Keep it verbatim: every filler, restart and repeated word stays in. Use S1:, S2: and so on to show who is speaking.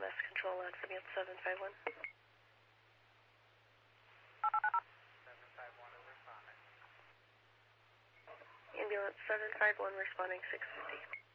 S1: M S control on Field seven five one.
S2: seven five one responding.
S1: Ambulance seven five one responding six fifty.